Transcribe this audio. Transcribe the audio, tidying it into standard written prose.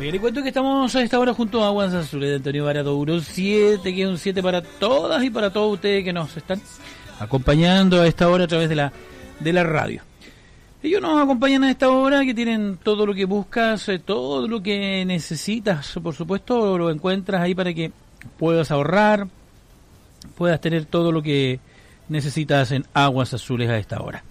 Oye, le cuento que estamos a esta hora junto a Aguas Azules de Antonio Varadouro 7, que es un 7 para todas y para todos ustedes que nos están acompañando a esta hora a través de la radio. Ellos nos acompañan a esta hora, que tienen todo lo que buscas, todo lo que necesitas, por supuesto, lo encuentras ahí para que puedas ahorrar, puedas tener todo lo que necesitas en Aguas Azules a esta hora.